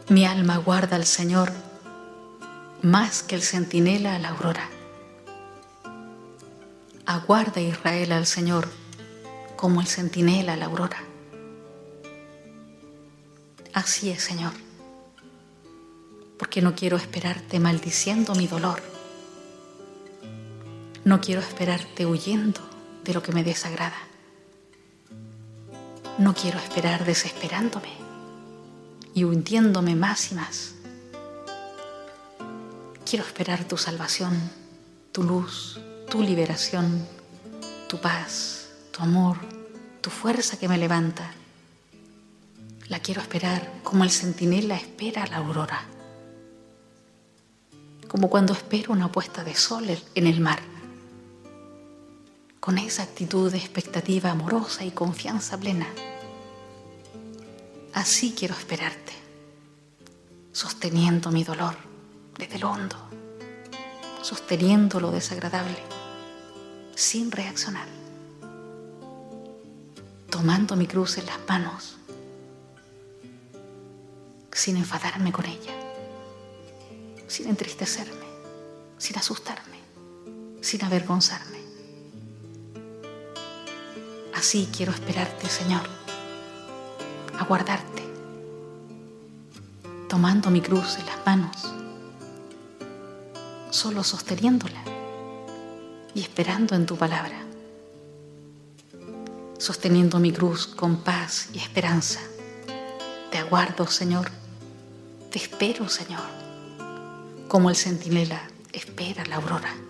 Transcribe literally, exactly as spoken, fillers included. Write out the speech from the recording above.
Mi alma guarda al Señor más que el centinela a la aurora. Aguarda Israel al Señor como el centinela a la aurora. Así es, Señor, porque no quiero esperarte maldiciendo mi dolor. No quiero esperarte huyendo de lo que me desagrada. No quiero esperar desesperándome y hundiéndome más y más. Quiero esperar tu salvación, tu luz, tu liberación, tu paz, tu amor, tu fuerza que me levanta. La quiero esperar como el centinela espera la aurora, como cuando espero una puesta de sol en el mar. Con esa actitud de expectativa amorosa y confianza plena. Así quiero esperarte, sosteniendo mi dolor desde lo hondo, sosteniendo lo desagradable, sin reaccionar, tomando mi cruz en las manos, sin enfadarme con ella, sin entristecerme, sin asustarme, sin avergonzarme. Así quiero esperarte, Señor, aguardarte, tomando mi cruz en las manos, solo sosteniéndola y esperando en tu palabra, sosteniendo mi cruz con paz y esperanza. Te aguardo, Señor, te espero, Señor, como el centinela espera la aurora.